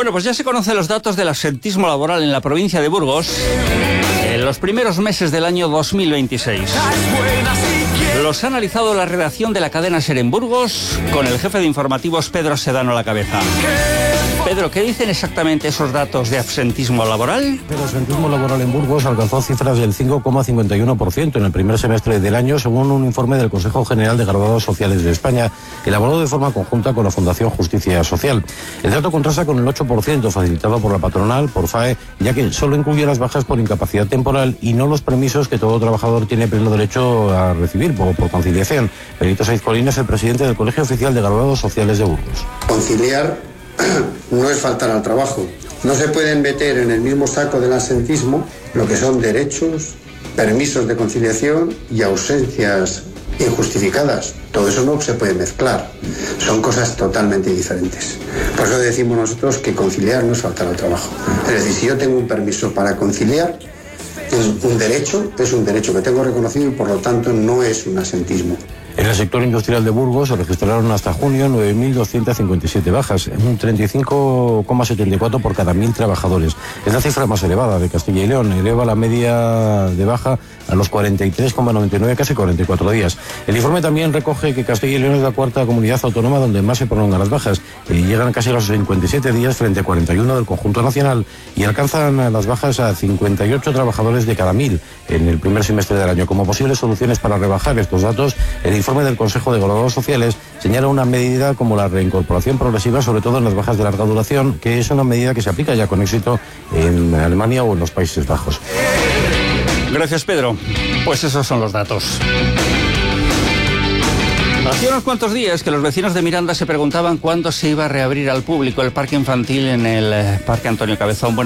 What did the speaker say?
Bueno, pues ya se conocen los datos del absentismo laboral en la provincia de Burgos en los primeros meses del año 2026. Los ha analizado la redacción de la cadena SER en Burgos con el jefe de informativos Pedro Sedano a la cabeza. Pedro, ¿qué dicen exactamente esos datos de absentismo laboral? El absentismo laboral en Burgos alcanzó cifras del 5,51% en el primer semestre del año, según un informe del Consejo General de Graduados Sociales de España, elaborado de forma conjunta con la Fundación Justicia Social. El dato contrasta con el 8% facilitado por la patronal, por FAE, ya que solo incluye las bajas por incapacidad temporal y no los permisos que todo trabajador tiene pleno derecho a recibir por conciliación. Benito Saiz Colín es el presidente del Colegio Oficial de Graduados Sociales de Burgos. Conciliar no es faltar al trabajo. No se pueden meter en el mismo saco del absentismo lo que son derechos, permisos de conciliación y ausencias injustificadas. Todo eso no se puede mezclar. Son cosas totalmente diferentes. Por eso decimos nosotros que conciliar no es faltar al trabajo. Es decir, si yo tengo un permiso para conciliar, es un derecho que tengo reconocido y por lo tanto no es un absentismo. En el sector industrial de Burgos se registraron hasta junio 9.257 bajas, un 35,74 por cada 1.000 trabajadores. Es la cifra más elevada de Castilla y León, eleva la media de baja a los 43,99, casi 44 días. El informe también recoge que Castilla y León es la cuarta comunidad autónoma donde más se prolongan las bajas, llegan casi a los 57 días frente a 41 del conjunto nacional y alcanzan las bajas a 58 trabajadores de cada 1.000 en el primer semestre del año. Como posibles soluciones para rebajar estos datos, el informe del Consejo de Graduados Sociales señala una medida como la reincorporación progresiva, sobre todo en las bajas de larga duración, que es una medida que se aplica ya con éxito en Alemania o en los Países Bajos. Gracias, Pedro. Pues esos son los datos. Hacía unos cuantos días que los vecinos de Miranda se preguntaban cuándo se iba a reabrir al público el parque infantil en el Parque Antonio Cabezón. Bueno,